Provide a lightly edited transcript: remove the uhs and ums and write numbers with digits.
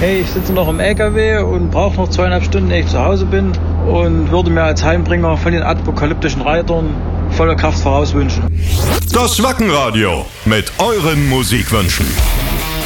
Hey, ich sitze noch im LKW und brauche noch 2,5 Stunden, ehe ich zu Hause bin, und würde mir als Heimbringer von den apokalyptischen Reitern volle Kraft vorauswünschen. Das Wackenradio mit euren Musikwünschen.